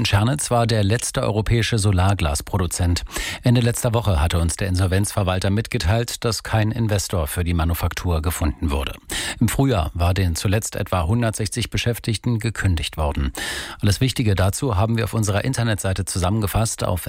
in Tschernitz war der letzte europäische Solarglasproduzent. Ende letzter Woche hatte uns der Insolvenzverwalter mitgeteilt, dass kein Investor für die Manufaktur gefunden wurde. Im Frühjahr war den zuletzt etwa 160 Beschäftigten gekündigt worden. Alles Wichtige dazu haben wir auf unserer Internetseite zusammengefasst auf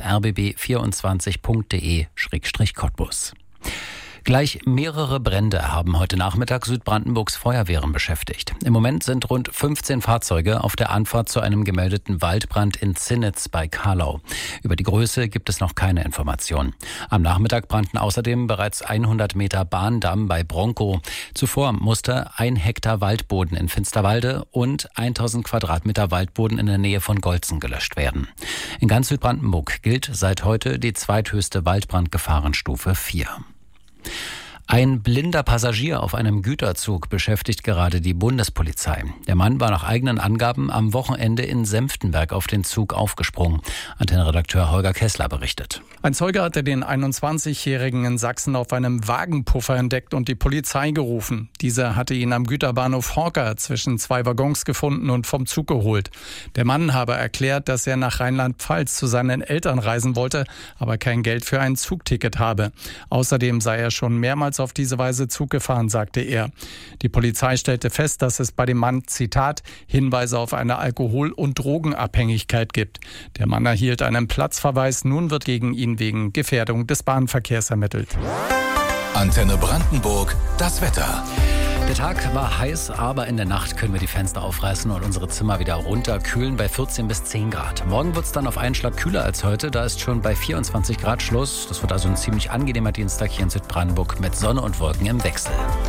rbb24.de/Cottbus. Gleich mehrere Brände haben heute Nachmittag Südbrandenburgs Feuerwehren beschäftigt. Im Moment sind rund 15 Fahrzeuge auf der Anfahrt zu einem gemeldeten Waldbrand in Zinnitz bei Karlau. Über die Größe gibt es noch keine Informationen. Am Nachmittag brannten außerdem bereits 100 Meter Bahndamm bei Bronkow. Zuvor musste 1 Hektar Waldboden in Finsterwalde und 1000 Quadratmeter Waldboden in der Nähe von Golzen gelöscht werden. In ganz Südbrandenburg gilt seit heute die zweithöchste Waldbrandgefahrenstufe 4. Ein blinder Passagier auf einem Güterzug beschäftigt gerade die Bundespolizei. Der Mann war nach eigenen Angaben am Wochenende in Senftenberg auf den Zug aufgesprungen. Antennenredakteur Holger Kessler berichtet. Ein Zeuge hatte den 21-Jährigen in Sachsen auf einem Wagenpuffer entdeckt und die Polizei gerufen. Dieser hatte ihn am Güterbahnhof Horker zwischen 2 Waggons gefunden und vom Zug geholt. Der Mann habe erklärt, dass er nach Rheinland-Pfalz zu seinen Eltern reisen wollte, aber kein Geld für ein Zugticket habe. Außerdem sei er schon mehrmals auf diese Weise Zug gefahren, sagte er. Die Polizei stellte fest, dass es bei dem Mann, Zitat, Hinweise auf eine Alkohol- und Drogenabhängigkeit gibt. Der Mann erhielt einen Platzverweis. Nun wird gegen ihn wegen Gefährdung des Bahnverkehrs ermittelt. Antenne Brandenburg, das Wetter. Der Tag war heiß, aber in der Nacht können wir die Fenster aufreißen und unsere Zimmer wieder runterkühlen bei 14 bis 10 Grad. Morgen wird es dann auf einen Schlag kühler als heute. Da ist schon bei 24 Grad Schluss. Das wird also ein ziemlich angenehmer Dienstag hier in Südbrandenburg mit Sonne und Wolken im Wechsel.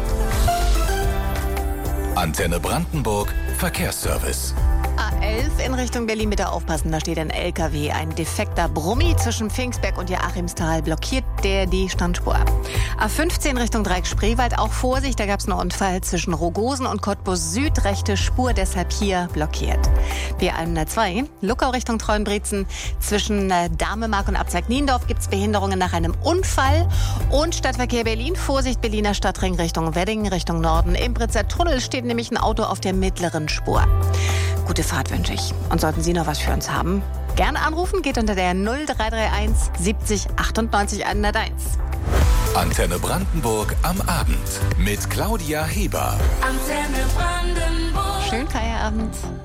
Antenne Brandenburg, Verkehrsservice. A11 in Richtung Berlin, bitte aufpassen, da steht ein LKW. Ein defekter Brummi zwischen Pfingstberg und Joachimsthal blockiert die Standspur. A15 Richtung Dreieck-Spreewald, auch Vorsicht, da gab es einen Unfall zwischen Rogosen und Cottbus Süd, rechte Spur, deshalb hier blockiert. B102 Luckau Richtung Treuenbrietzen, zwischen Damemark und Abzeig-Niendorf gibt es Behinderungen nach einem Unfall. Und Stadtverkehr Berlin, Vorsicht, Berliner Stadtring Richtung Wedding, Richtung Norden. Im Britzer Tunnel steht nämlich ein Auto auf der mittleren Spur. Gute Fahrt wünsche ich. Und sollten Sie noch was für uns haben, gerne anrufen, geht unter der 0331 70 98 101. Antenne Brandenburg am Abend mit Claudia Heber. Antenne Brandenburg. Schönen Feierabend.